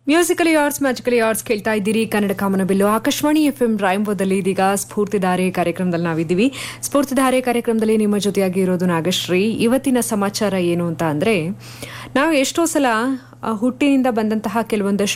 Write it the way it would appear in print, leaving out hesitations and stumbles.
Musically arts magically arts ಕೇಳ್ತಾ ಇದ್ದೀರಿ. ಕನ್ನಡ ಕಾಮನಬಿಲ್ಲು Akashvani FM ರಾಯಂಬೋದಲ್ಲಿ ಇದೀಗ ಸ್ಫೂರ್ತಿಧಾರೆ ಕಾರ್ಯಕ್ರಮದಲ್ಲಿ ನಾವಿದ್ದೀವಿ. ಸ್ಫೂರ್ತಿಧಾರೆ ಕಾರ್ಯಕ್ರಮದಲ್ಲಿ ನಿಮ್ಮ ಜೊತೆಯಾಗಿ ಇರೋದು ನಾಗಶ್ರೀ. ಇವತ್ತಿನ ಸಮಾಚಾರ ಏನು ಅಂತ ಅಂದ್ರೆ, ನಾವು ಎಷ್ಟೋ ಸಲ ಹುಟ್ಟಿನಿಂದ ಬಂದಂತಹ ಕೆಲವೊಂದಷ್ಟು